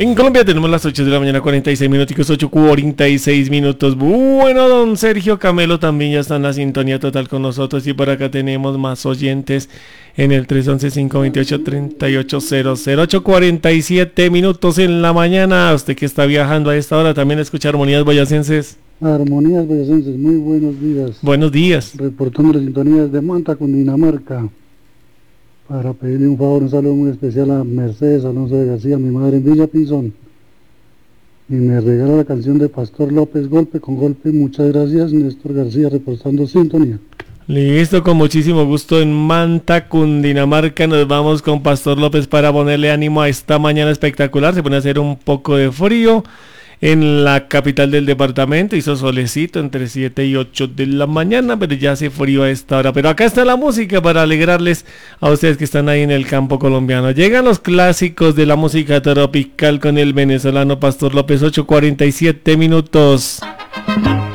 En Colombia tenemos las 8 de la mañana, 46 minutos, 8:46 minutos. Bueno, don Sergio Camelo también ya está en la sintonía total con nosotros. Y por acá tenemos más oyentes en el 311-528-3800. 8:47 minutos en la mañana. Usted que está viajando a esta hora también escucha Armonías Boyacenses. Armonías Boyacenses, muy buenos días. Buenos días. Reportando las sintonías de Manta, Cundinamarca. Para pedirle un favor, un saludo muy especial a Mercedes Alonso de García, mi madre en Villa Pinzón. Y me regala la canción de Pastor López, Golpe con Golpe. Muchas gracias, Néstor García, reportando sintonía. Listo, con muchísimo gusto en Manta, Cundinamarca. Nos vamos con Pastor López para ponerle ánimo a esta mañana espectacular. Se pone a hacer un poco de frío en la capital del departamento. Hizo solecito entre 7 y 8 de la mañana, pero ya hace frío a esta hora. Pero acá está la música para alegrarles a ustedes que están ahí en el campo colombiano. Llegan los clásicos de la música tropical con el venezolano Pastor López, 8:47 minutos.